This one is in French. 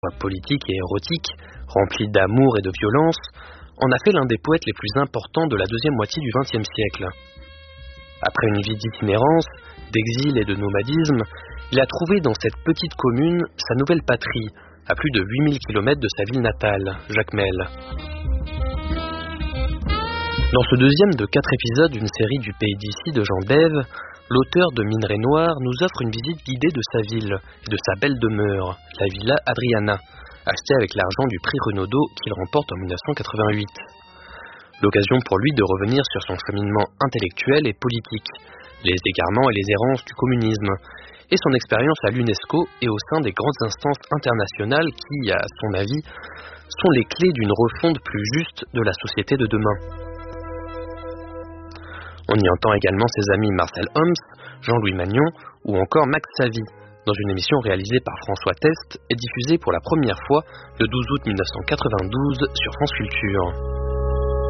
politique et érotique, rempli d'amour et de violence, en a fait l'un des poètes les plus importants de la deuxième moitié du XXe siècle. Après une vie d'itinérance, d'exil et de nomadisme, il a trouvé dans cette petite commune sa nouvelle patrie, à plus de 8000 km de sa ville natale, Jacmel. Dans ce deuxième de 4 épisodes d'une série du Pays d'ici de Jean Bève, l'auteur de Minerai Noir nous offre une visite guidée de sa ville et de sa belle demeure, la Villa Adriana, achetée avec l'argent du prix Renaudot qu'il remporte en 1988. L'occasion pour lui de revenir sur son cheminement intellectuel et politique, les égarements et les errances du communisme, et son expérience à l'UNESCO et au sein des grandes instances internationales qui, à son avis, sont les clés d'une refonte plus juste de la société de demain. On y entend également ses amis Marcel Homs, Jean-Louis Magnon ou encore Max Savy, dans une émission réalisée par François Test et diffusée pour la première fois le 12 août 1992 sur France Culture.